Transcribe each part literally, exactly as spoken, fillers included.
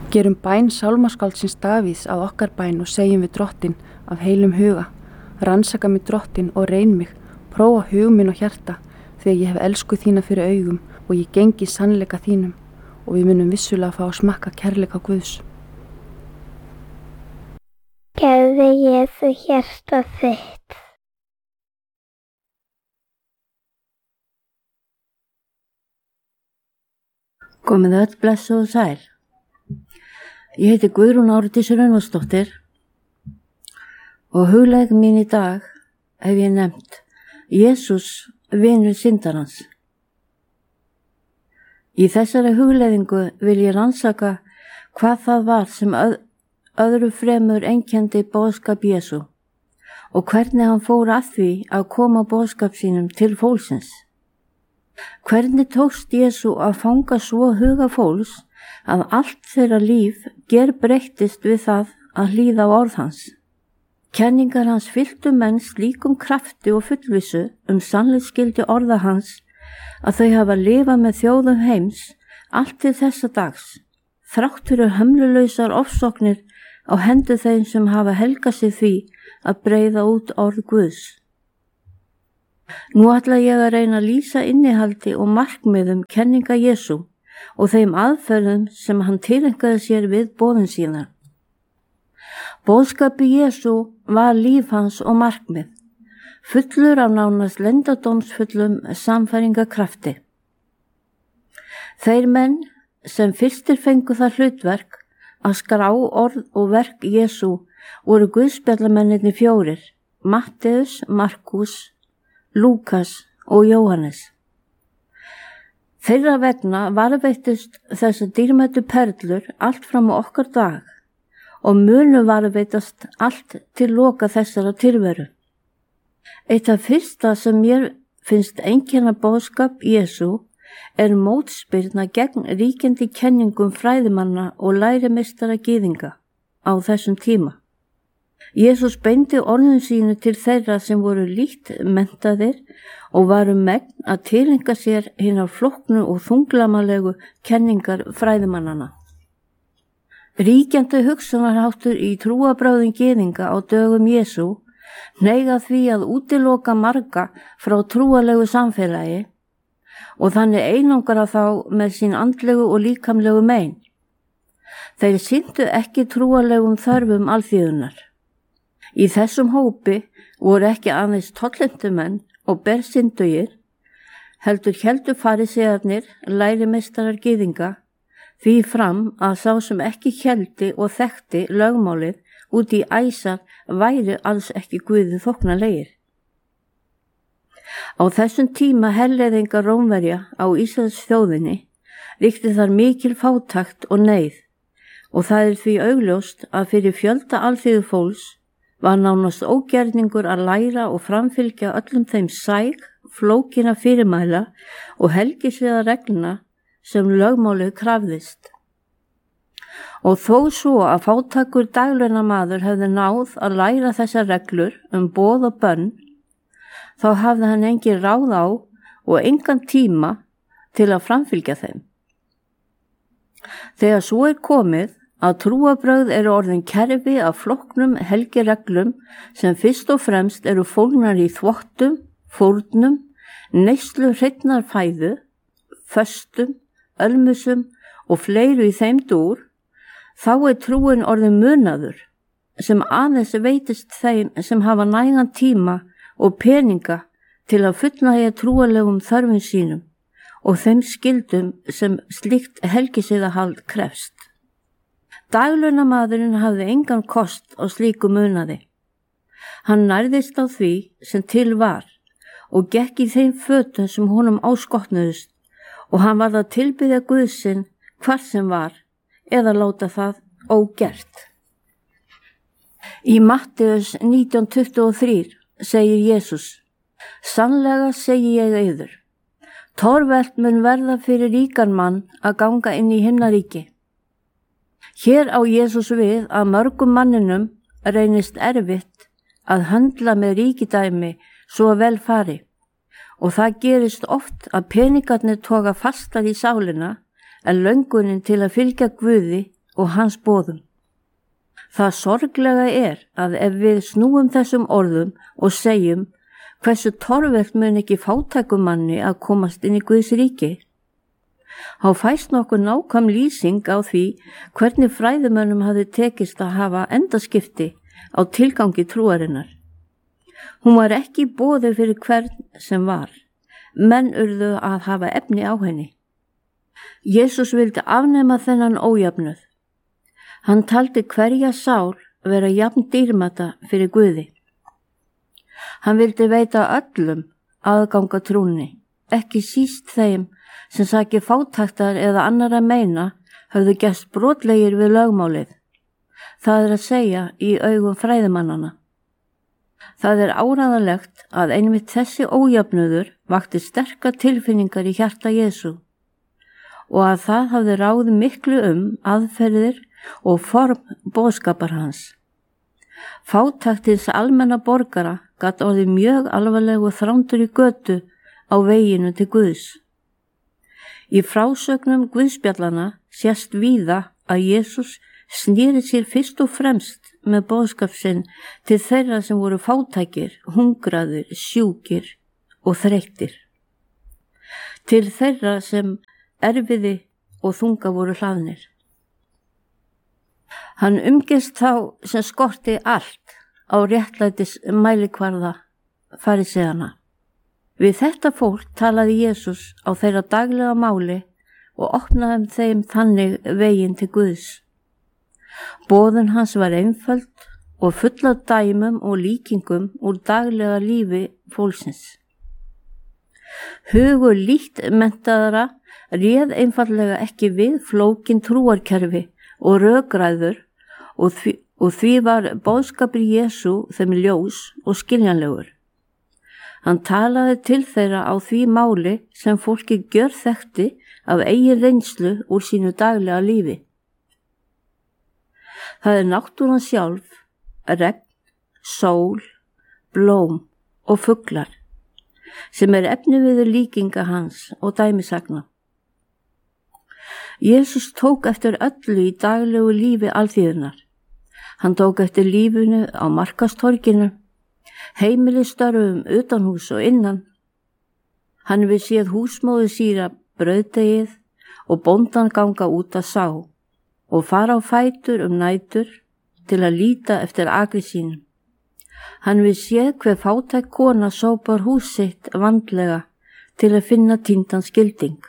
Gerum bæn sálmaskáldsins Davíðs að okkar bæn og segjum við Drottinn af heilum huga. Rannsaka mig Drottinn og reyn mig, prófa hug minn og hjarta, þegar ég hef elsku þína fyrir augum og ég gengi sannleika þínum og við munum vissulega fá að smakka kærleika Guðs. Gefðu Jesú hjarta þitt. Komið öll blessuð og sæl. Ég heiti Guðrún Árdís Runnarsdóttir og hugleik mín í dag hef ég nefnt Jesús vinur syndarans. Í þessari hugleiðingu vil ég rannsaka hvað það var sem öð, öðru fremur einkenndi boðskap Jesú og hvernig hann fór að því að koma boðskap sínum til fólksins. Hvernig tókst Jesú að fanga svo huga fólks að allt þeirra líf gerbreyttist við það að hlýða á orð hans. Kenningar hans fylltu menn slíkum krafti og fullvissu um sannleiksgildi orða hans að þau hafa lifað með þjóðum heims allt til þessa dags, þrátt fyrir hömlulausar ofsóknir á hendur þeim sem hafa helgað sig því að breiða út orð Guðs. Nú ætla ég að reyna að lýsa innihaldi og markmiðum kenninga Jesú og þeim aðferðum sem hann tileinkaði sér við boðin sína. Boðskapi Jesú var líf hans og markmið, fullur af nánast leyndardómsfullum sannfæringarkrafti. Þeir menn sem fyrstir fengu það hlutverk að skrá orð og verk Jesú voru guðspjallamennirnir fjórir, Matteus, Markus, Lúkas og Jóhannes. Þeirra vegna varðveittust þessar dýrmætu perlur allt fram á okkar dag og munu varðveittast allt til loka þessara tilveru. Eitt af fyrsta sem mér finnst einkenna boðskap Jesú er mótspyrna gegn ríkjandi kenningum fræðimanna og lærimeistara gyðinga á þessum tíma. Jesús beindi orðum sínu til þeirra sem voru lítt menntaðir og varu megn að tileinka sér hinar flóknu og þunglamalegu kenningar fræðimannana. Ríkjandi hugsunarháttur í trúarbrögðum gyðinga á dögum Jesú hneigað því að útiloka marga frá trúarlegu samfélagi og þannig einangra þá með sín andlegu og líkamlegu mein. Þeir sinntu ekki trúarlegum þörfum alþýðunar. Í þessum hópi voru ekki aðeins tollentumenn og bersyndugir, heldur héldu farisearnir, lærimeistarar gyðinga, því fram að sá sem ekki héldi og þekkti lögmálið út í æsar væri alls ekki Guði þóknanlegir. Á þessum tíma herleiðinga Rómverja á Ísraels þjóðinni ríkti þar mikil fátækt og neyð og það er því augljóst að fyrir fjölda alþýðu fólks var nánast ógerningur að læra og framfylgja öllum þeim sæg, flókina fyrirmæla og helgisviða regluna sem lögmálið krafðist. Og þó svo að fátækur daglaunamaður hefði náð að læra þessar reglur um boð og bönn, þá hafði hann engin ráð á og engan tíma til að framfylgja þeim. Þegar svo er komið að trúarbrögð eru orðin kerfi af flóknum helgireglum sem fyrst og fremst eru fólgnar í þvottum, fórnum, neyslu hreinnar fæðu, föstum, ölmusum og fleiru í þeim dúr, þá er trúin orðin munaður sem aðeins veitist þeim sem hafa nægan tíma og peninga til að fullnægja trúarlegum þörfum sínum og þeim skildum sem slíkt helgisiðahald krefst. Daglaunamaðurinn hafði engan kost á slíku munaði. Hann nærðist á því sem til var og gekk í þeim fötum sem honum áskotnuðust og hann varð að tilbiðja Guð sinn hvar sem var eða láta það ógert. Í Matteus nítján tuttugu og þrjú segir Jesús: Sannlega segi ég yður, torvelt mun verða fyrir ríkan mann að ganga inn í himnaríki. Hér á Jesús við að mörgum manninum reynist erfitt að höndla með ríkidæmi svo vel fari og það gerist oft að peningarnir toga fastar í sálina en löngunin til að fylgja Guði og hans boðum. Það sorglega er að ef við snúum þessum orðum og segjum hversu torvelt mun ekki fátækum manni að komast inn í Guðs ríki, þá fæst nokkuð nákvæm lýsing á því hvernig fræðimönnum hafði tekist að hafa endaskipti á tilgangi trúarinnar. Hún var ekki í boði fyrir hvern sem var, menn urðu að hafa efni á henni. Jesús vildi afnema þennan ójöfnuð. Hann taldi hverja sál vera jafn dýrmæta fyrir Guði. Hann vildi veita öllum aðganga trúnni, ekki síst þeim sem saki fátæktar eða annara meina höfðu gerst brotlegir við lögmálið. Það er að segja í augum fræðimannana. Það er áræðanlegt að einmitt þessi ójöfnuður vakti sterkar tilfinningar í hjarta Jesú og að það hafði ráð miklu um aðferðir og form boðskapar hans. Fátækt hins almenna borgara gat orðið mjög alvarlegu þrándur í götu á veginu til Guðs. Í frásögnum Guðspjallana sést víða að Jesús snýri sér fyrst og fremst með boðskap sinn til þeirra sem voru fátækir, hungraðir, sjúkir og þreyttir. Til þeirra sem erfiði og þunga voru hlaðnir. Hann umgist þá sem skorti allt á réttlætis mælikvarða fariseana. Við þetta fólk talaði Jesús á þeirra daglega máli og opnaði þeim þannig veginn til Guðs. Boðun hans var einföld og full af dæmum og líkingum úr daglega lífi fólksins. Hugur lítt menntaðara réð einfallega ekki við flókin trúarkerfi og rökræður og því, og því var boðskapur Jesú þeim ljós og skiljanlegur. Hann talaði til þeirra á því máli sem fólki gjörþekkti af eigin reynslu úr sínu daglega lífi. Það er náttúran sjálf, regn, sól, blóm og fuglar, sem er efniviður líkinga hans og dæmisagna. Jesús tók eftir öllu í daglegu lífi alþýðunnar. Hann tók eftir lífinu á markastorginu, heimilistörfum utanhús og innan. Hann við séð húsmóðu síra brauðdegið og bóndan ganga út að sá og fara á fætur um nætur til að líta eftir akri sínum. Hann við séð hver fátæk kona sópar hús sitt vandlega til að finna týndan skilding.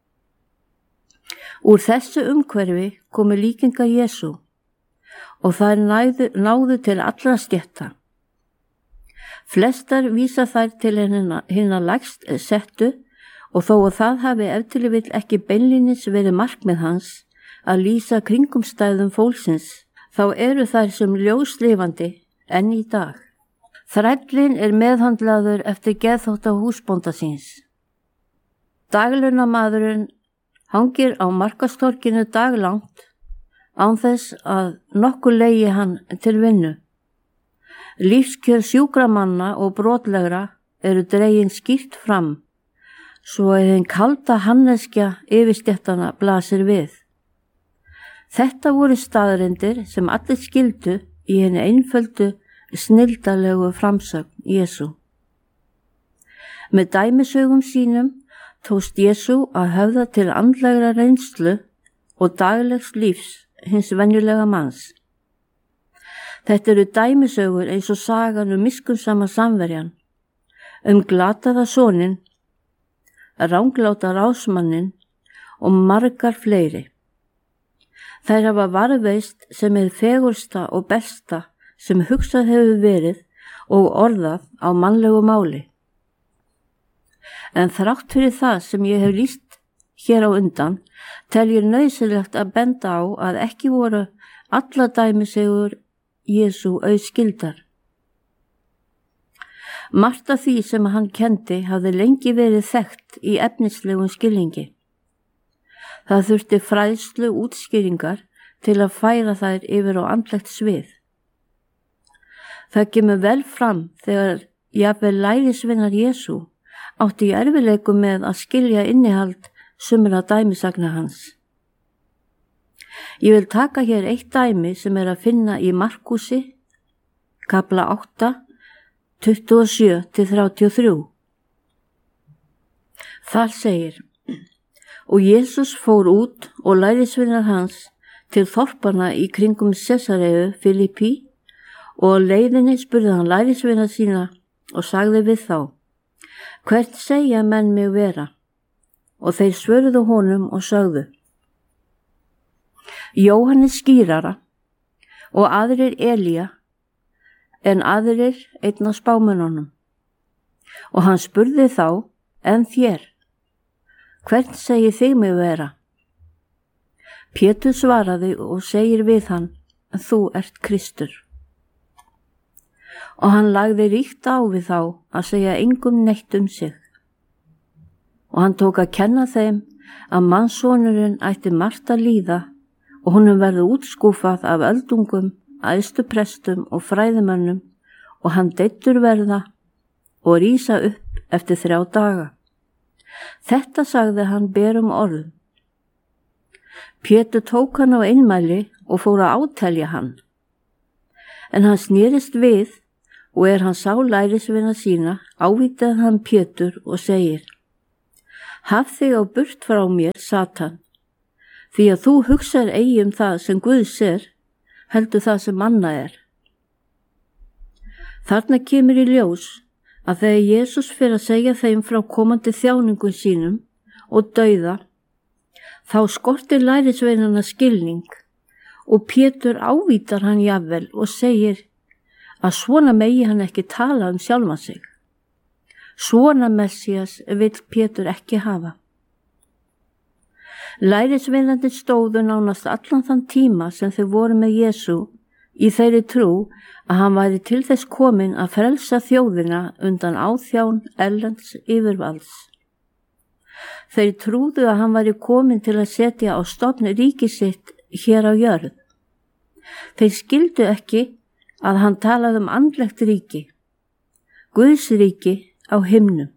Úr þessu umhverfi komu líkingar Jesú og þær náðu, náðu til allra stétta. Flestar vísa þær til hinna lægst settu og þó að það hafi ef til vill ekki beinlínis verið markmið hans að lýsa kringumstæðum fólksins, þá eru þær sem ljóslifandi enn í dag. Þrællinn er meðhandlaður eftir geðþótta húsbónda síns. Daglunamaðurinn hangir á markastorkinu daglangt án þess að nokkuð leigi hann til vinnu. Lífskjör sjúkramanna og brotlegra eru dregin skýrt fram, svo að þeim kalda hanneskja yfirstéttana blasir við. Þetta voru staðreyndir sem allir skildu í henni einföldu, snildarlegu framsögn Jesú. Með dæmisögum sínum tókst Jesú að höfða til andlegra reynslu og daglegs lífs hins venjulega manns. Þetta eru dæmisögur eins og sagan um miskunnsama samverjan, um glataða soninn, rángláta rásmanninn og margar fleiri. Þær hafa varðveist sem er fegursta og besta sem hugsað hefur verið og orðað á mannlegu máli. En þrátt fyrir það sem ég hef lýst hér á undan, tel ég nauðsynlegt að benda á að ekki voru alla dæmisögur Jesú auðskildar. Margt af því sem hann kendi hafði lengi verið þekkt í efnislegum skilningi. Það þurfti fræðslu útskýringar til að færa þær yfir á andlegt svið. Það kemur vel fram þegar jafnvel lærisveinar Jesú átti í erfiðleikum með að skilja innihald sumra dæmisagna hans. Ég vil taka hér eitt dæmi sem er að finna í Markúsi, kapla átta, tuttugu og sjö til þrjátíu og þrjú. Þar segir: Og Jesús fór út og lærisveinar hans til þorpanna í kringum Sesareu Filippi, og á leiðinni spurði hann lærisveinar sína og sagði við þá: Hvert segja menn mig vera? Og þeir svöruðu honum og sögðu: Jóhannes skírara, og aðrir Elía, en aðrir einn af spámönnunum. Og hann spurði þá: En þér, hvern segir þig mig vera? Pétur svaraði og segir við hann: Þú ert Kristur. Og hann lagði ríkt á við þá að segja engum neitt um sig. Og hann tók að kenna þeim að mannssonurinn ætti margt að líða og honum verði útskúfað af öldungum, æðstu prestum og fræðimönnum, og hann deyddur verða og rísa upp eftir þrjá daga. Þetta sagði hann berum orðum. Pétur tók hann á einmæli og fór að átelja hann. En hann snerist við, og er hann sá lærisveina sína, ávitaði hann Pétur og segir: Haf þig á burt frá mér, Satan, því að þú hugsar eigi um það sem Guðs er, heldur það sem manna er. Þarna kemur í ljós að þegar Jesús fer að segja þeim frá komandi þjáningum sínum og dauða, þá skortir lærisveinana skilning, og Pétur ávítar hann jafnvel og segir að svona megi hann ekki tala um sjálfan sig. Svona Messías vill Pétur ekki hafa. Lærisveinarnir stóðu nánast allan þann tíma sem þau voru með Jesú í þeirri trú að hann væri til þess kominn að frelsa þjóðina undan áþján erlends yfirvalds. Þeir trúðu að hann væri kominn til að setja á stofn ríki sitt hér á jörð. Þeir skildu ekki að hann talaði um andlegt ríki, Guðs ríki á himnum.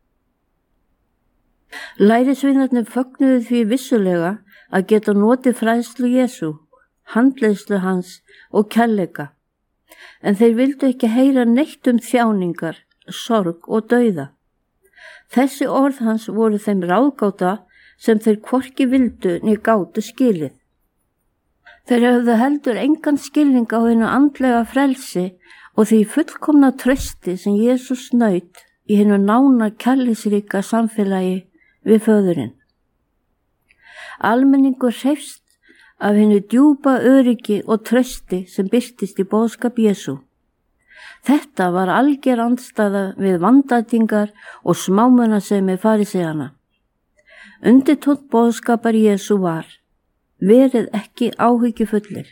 Lærisveinarnir fögnuðu því vissulega að geta notið fræðslu Jesú, handleiðslu hans og kærleika, en þeir vildu ekki heyra neitt um þjáningar, sorg og dauða. Þessi orð hans voru þeim ráðgáta sem þeir hvorki vildu né gátu skilið. Þeir höfðu heldur engan skilning á hinu andlega frelsi og því fullkomna trausti sem Jesús naut í hinu nána kærleiksríka samfélagi við föðurinn. Almenningur hreifst af hinu djúpa öryggi og trausti sem birtist í boðskap Jesú. Þetta var alger andstæða við vandætingar og smámunasemi faríseana. Undirtónn boðskapar Jesú var: verið ekki áhyggjufullir.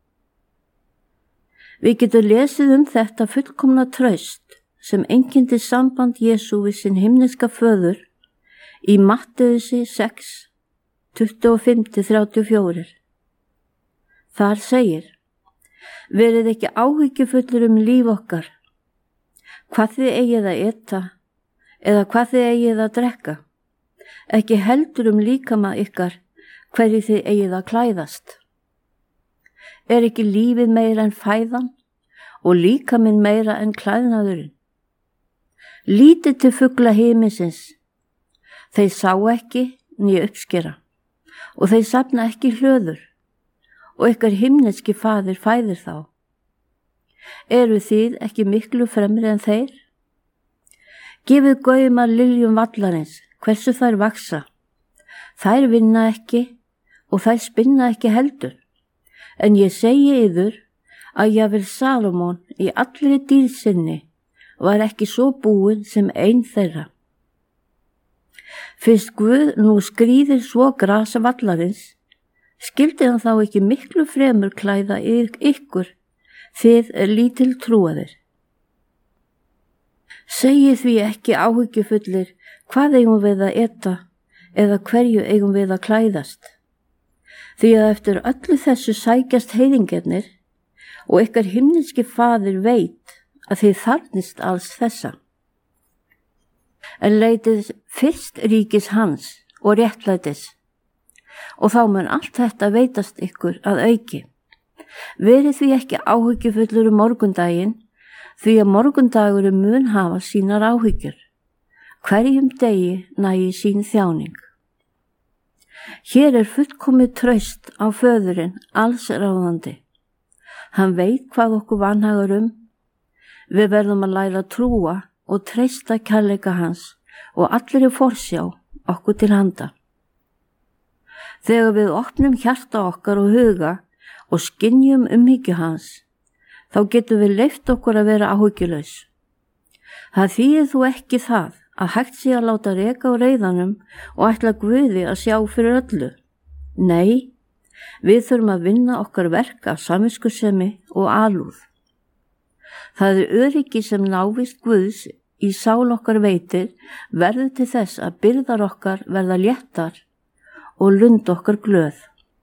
Við getum lesið um þetta fullkomna traust sem einkenndi samband Jesú við sinn himneska föður í Mattheusi sex, tuttugu og fimm til þrjátíu og fjögur. Þar segir: verið ekki áhyggjufullir um líf okkar, hvað þið eigið að eta eða hvað þið eigið að drekka, ekki heldur um líkama ykkar, hverju þið eigið að klæðast. Er ekki lífið meira en fæðan og líkaminn meira en klæðnaðurinn? Lítið til fugla himinsins, þeir sá ekki né uppskera, og þeir safna ekki hlöður, og ykkar himneski faðir fæðir þá. Eru þið ekki miklu fremri en þeir? Gefið gaum að liljum vallarins, hversu þær vaksa. Þær vinna ekki og þær spinna ekki heldur, en ég segi yður að jafnvel Salómon í allri dýrð sinni var ekki svo búinn sem ein þeirra. Fyrst Guð nú skríðir svo grasa vallarins, skildi hann þá ekki miklu fremur klæða ykkur, þið er lítil trúaðir. Segið því ekki áhyggjufullir, hvað eigum við að eta eða hverju eigum við að klæðast? Því að eftir öllu þessu sækjast heiðingarnir og ykkar himneski faðir veit að þið þarfnist alls þessa. En leitið fyrst ríkis hans og réttlætis, og þá mun allt þetta veitast ykkur að auki. Verið því ekki áhyggjufullur um morgundaginn, því að morgundagur mun hafa sínar áhyggjur. Hverjum degi nægi sín þjáning. Hér er fullkomið traust á föðurinn alls ráðandi. Hann veit hvað okkur vanhagar um. Við verðum að læra að trúa og treysta kærleika hans og allir í forsjá okkur til handa. Þegar við opnum hjarta okkar og huga og skynjum umhyggju hans, þá getum við leyft okkur að vera áhyggjulaus. Það þýðir þú ekki það að hægt sé að láta reka á reiðanum og ætla Guði að sjá fyrir öllu. Nei, við þurfum að vinna okkar verk af samviskusemi og alúð. Það er öryggi sem návist Guðs í sál okkar veitir verður til þess að byrðar okkar verða léttar og lund okkar glöð.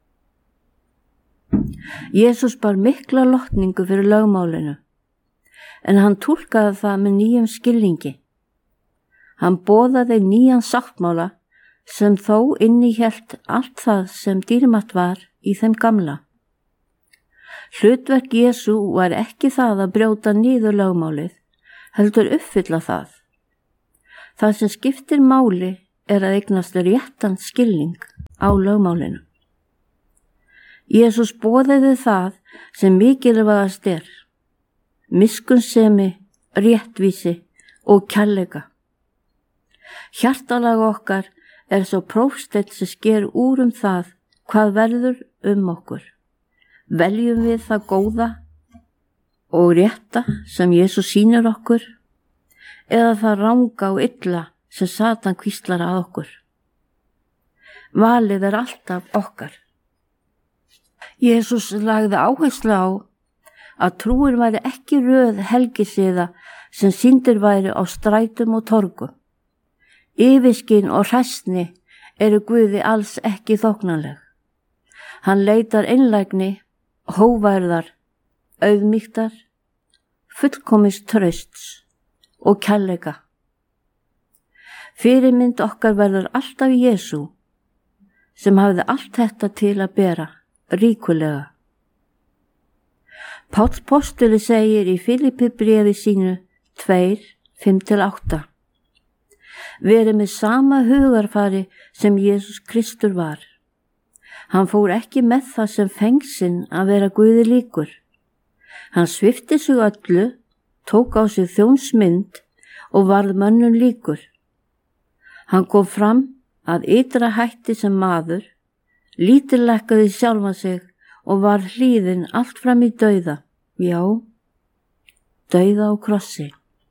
Jesús bar mikla lotningu fyrir lögmálinu, en hann túlkaði það með nýjum skilningi. Hann boðaði nýjan sáttmála sem þó innihélt allt það sem dýrmætt var í þeim gamla. Hlutverk Jesú var ekki það að brjóta niður lögmálið, heldur uppfylla það. Það sem skiptir máli er að eignast réttan skilning á lögmálinu. Jesús boðaði það sem mikilvægast er, miskunnsemi, réttvísi og kærleika. Hjartalag okkar er svo prófsteinn sem sker úr um það hvað verður um okkur. Veljum við það góða og rétta sem Jesús sýnir okkur, eða það ranga og illa sem Satan hvíslar að okkur. Valið er alltaf okkar. Jesús lagði áherslu á að trúin væri ekki röð helgisiða sem sýndir væri á strætum og torgum. Yfirskyn og hræsni eru Guði alls ekki þóknanleg. Hann leitar einlægni, hóværðar, auðmýktar, fullkomins trausts og kærleika. Fyrirmynd okkar verður alltaf Jesú, sem hafði allt þetta til að bera ríkulega. Páll postuli segir í Filipi bréfi sínu tvö, fimm til átta. Verið með sama hugarfari sem Jesús Kristur var. Hann fór ekki með það sem fengsinn að vera Guði líkur. Hann svipti sig öllu, tók á sig þjónsmynd og varð mönnum líkur. Hann kom fram að ytra hætti sem maður, lítillækkaði sjálfan sig og var hlýðinn allt fram í dauða, já, dauða á krossi.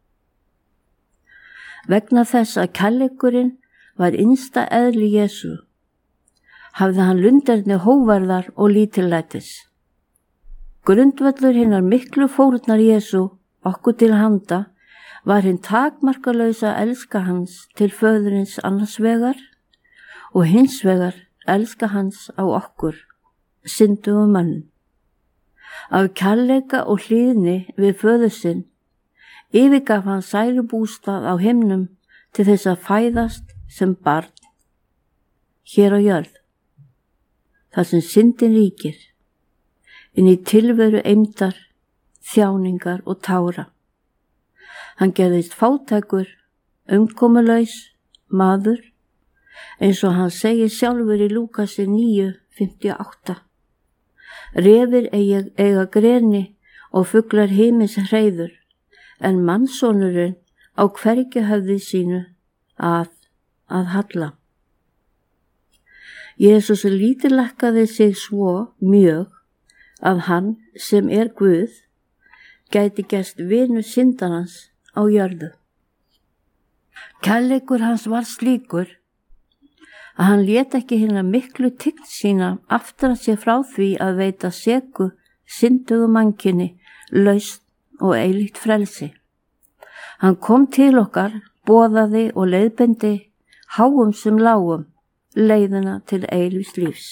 Vegna þess að kærleikurinn var innsta eðli Jesú, hafði hann lunderni hóvarðar og lítillætis. Grundvöllur hinnar miklu fórnar Jesú okkur til handa var hinn takmarkalausa elska hans til föðurins annars vegar og hins vegar elska hans á okkur, syndugum mönnum. Af kærleika og hlýðni við föður sinn yfirgaf hann sælubústað á himnum til þess að fæðast sem barn hér á jörð, þar sem syndin ríkir, inn í tilveru eymdar, þjáningar og tára. Hann gerðist fátækur, umkomulaus, maður, eins og hann segir sjálfur í Lúkasi níu, fimmtíu og átta. Refir eiga, eiga greni og fuglar himins hreiður, en mannssonurinn á hvergi höfði sínu að, að halla. Jesús lítillækkaði sig svo mjög að hann sem er Guð gæti gerst vinur syndarans á jörðu. Kærleikur hans var slíkur að hann lét ekki hina miklu tign sína aftra sér frá því að veita seku syndugu mannkyni lausn og eilíft frelsi. Hann kom til okkar, boðaði og leiðbeindi háum sem lágum leiðina til eilífs lífs.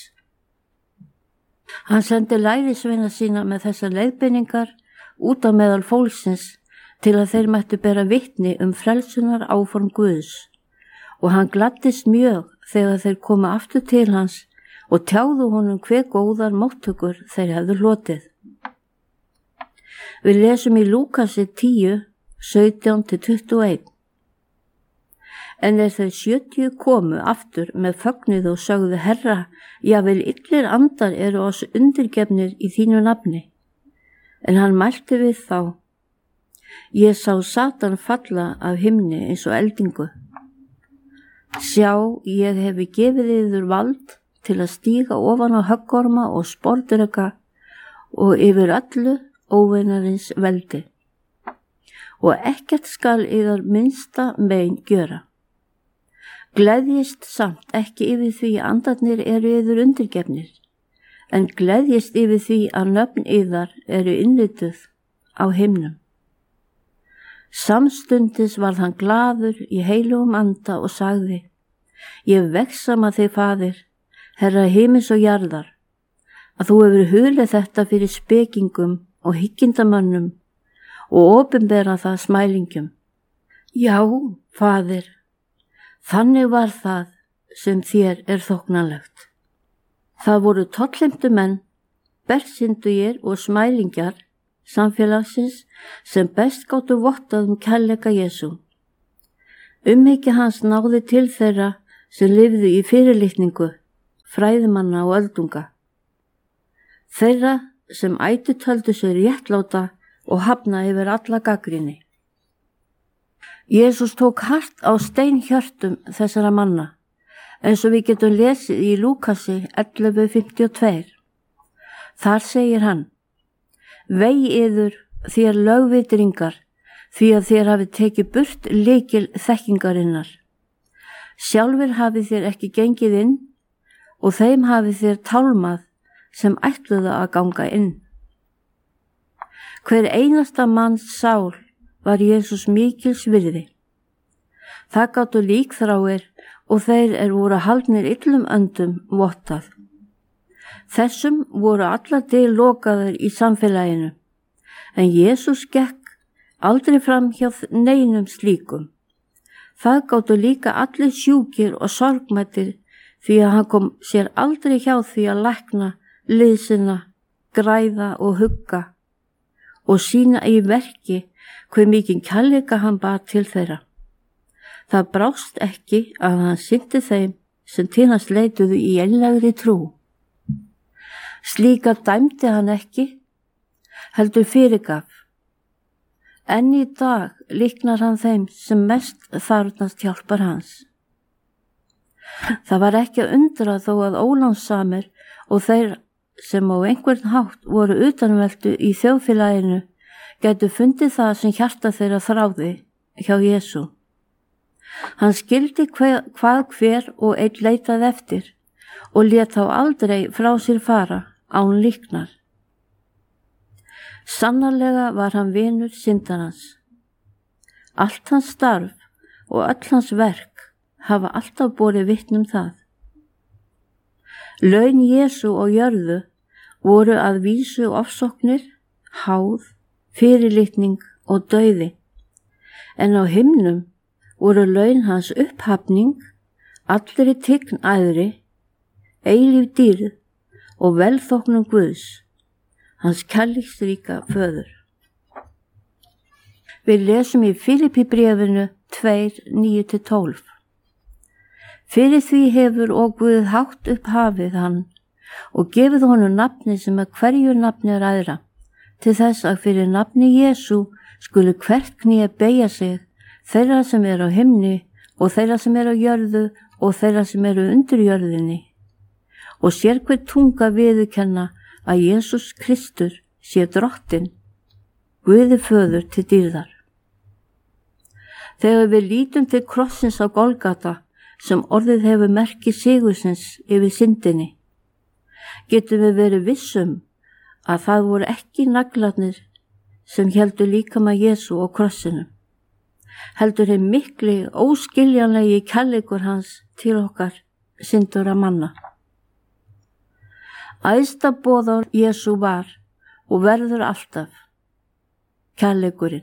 Hann sendi lærisveina sína með þessar leiðbeiningar út á meðal fólksins til að þeir mættu bera vitni um frelsunar áform Guðs, og hann gladdist mjög þegar þeir koma aftur til hans og tjáðu honum hve góðar móttökur þeir hefðu hlotið. Við lesum í Lúkasi tíu, sautján til tuttugu og eitt. En er þeir sjötíu komu aftur með fögnuð og sögðu, Herra, jável illir andar eru oss undirgefnir í þínu nafni. En hann mælti við þá, ég sá Satan falla af himni eins og eldingu. Sjá, ég hefi gefið yður vald til að stíga ofan á höggorma og sporðreka og yfir öllu óvinarins veldi. Og ekkert skal yðar minnsta mein gjöra. Gleðjist samt ekki yfir því að andarnir eru yður undirgefnir, en gleðjist yfir því að nöfn yðar eru innlituð á himnum. Samstundis varð hann glaður í heilugum anda og sagði, ég vegsama þig, Faðir, Herra himins og jarðar, að þú hefur hulið þetta fyrir spekingum og hyggindamönnum og opinbera það smælingjum. Já, Faðir, þannig var það sem þér er þóknanlegt. Það voru tollheimtu menn, bergsindugir og smælingjar samfélagsins sem best gátu vottað um kærleika Jesú. Umhyggja hans náði til þeirra sem lifðu í fyrirlitningu, fræðimanna og öldunga. Þeirra sem ætu töldu sér réttláta og hafna yfir alla gagnrýni. Jesús tók hart á steinhjörtum þessara manna, eins og við getum lesið í Lúkasi ellefu fimmtíu og tvö. Þar segir hann, vei yður þér lögvitringar, því að þér hafi tekið burt lykil þekkingarinnar. Sjálfur hafi þér ekki gengið inn og þeim hafi þér tálmað sem ætluðu að ganga inn. Hver einasta manns sál var Jesús mikils virði. Það gátu líkþráir og þeir er voru haldnir illum öndum vottað. Þessum voru allar dyr lokaðir í samfélaginu, en Jesús gekk aldrei fram hjá neinum slíkum. Það gátu líka allir sjúkir og sorgmættir því að hann kom sér aldrei hjá því að lækna, liðsina, græða og hugga og sína í verki hver mikinn kærleika hann bar til þeirra. Það brást ekki að hann sinnti þeim sem til hans leituðu í einlægri trú. Slíka dæmdi hann ekki, heldur fyrirgaf. Enn í dag líknar hann þeim sem mest þarfnast hjálpar hans. Það var ekki að undra þó að ólánsamir og þeir sem á einhvern hátt voru utanveldu í þjóðfélaginu gætu fundið það sem hjarta þeirra þráði hjá Jesú. Hann skildi hver, hvað hver og einn leitað eftir og lét þá aldrei frá sér fara án líknar. Sannarlega var hann vinur syndarans. Allt hans starf og öll hans verk hafa alltaf borið vitni um það. Laun Jesú og jörðu voru að vísu ofsóknir, háð, fyrirlitning og dauði, en á himnum voru laun hans upphafning, allri tign æðri, eilíf dýrð og velþóknum Guðs, hans kærleiksríka föður. Við lesum í Filippíbréfinu tvö, níu til tólf. Fyrir því hefur og Guð hátt upp hafið hann og gefið honum nafni sem að hverju nafni er æðra, til þess að fyrir nafni Jesú skuli hvert kné beygja sig, þeirra sem er á himni og þeirra sem er á jörðu og þeirra sem eru undir jörðinni, og sér hver tunga viðurkenna að Jesús Kristur sé drottinn, Guði föður til dýrðar. Þegar við lítum til krossins á Golgata, sem orðið hefur merki sigursins yfir syndinni, getum við verið vissum að það voru ekki naglarnir sem heldur líkama Jesú á krossinum, heldur þeim mikli óskiljanlegi kærleikur hans til okkar syndura manna. Æðsta boðorð Jesú var og verður alltaf kærleikurinn.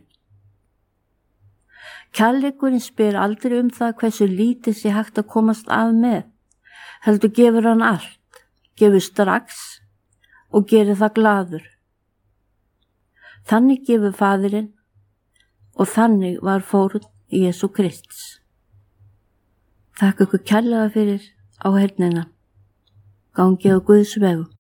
Kærleikurinn spyr aldrei um það hversu lítið sé hægt að komast af með, heldur gefur hann allt, gefur strax og gerir það glaður. Þannig gefur Faðirinn og þannig var fórn Jesú Krists. Þakka ykkur kærlega fyrir áheyrnina. Gangið á Guðs vegum.